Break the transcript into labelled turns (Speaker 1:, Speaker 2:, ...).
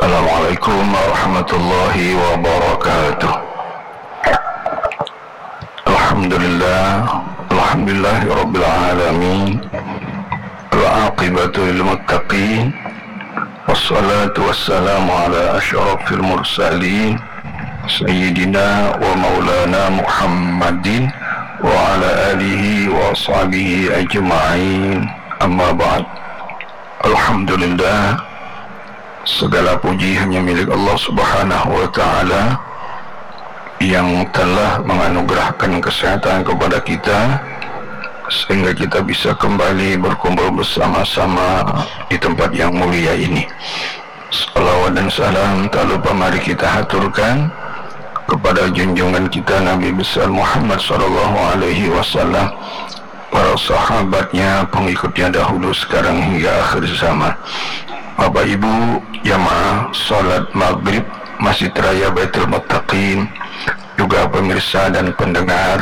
Speaker 1: Assalamualaikum warahmatullahi wabarakatuh. Alhamdulillahi rabbil alamin. Al-aqibatu lil muttaqin. Wassalatu wassalamu ala asyrafil mursalin Sayyidina wa maulana Muhammadin wa ala alihi wa ashabihi ajma'in. Amma ba'd. Alhamdulillah, segala puji hanya milik Allah Subhanahu wa ta'ala yang telah menganugerahkan kesehatan kepada kita sehingga kita bisa kembali berkumpul bersama-sama di tempat yang mulia ini. Salawat dan salam tak lupa mari kita haturkan kepada junjungan kita Nabi besar Muhammad sallallahu alaihi wasallam, para sahabatnya, pengikutnya dahulu, sekarang hingga akhir zaman. Bapak Ibu jamaah salat maghrib Masjid Raya Baitul Muttaqin, juga pemirsa dan pendengar